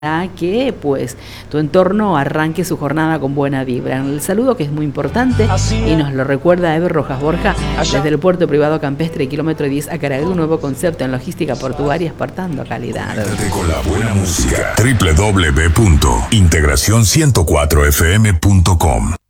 a que pues tu entorno arranque su jornada con buena vibra. El saludo que es muy importante y nos lo recuerda Eber Rojas Borja desde el puerto privado campestre kilómetro 10 a Caragú, un nuevo concepto en logística portuaria exportando calidad. Con la buena música. www.integracion104fm.com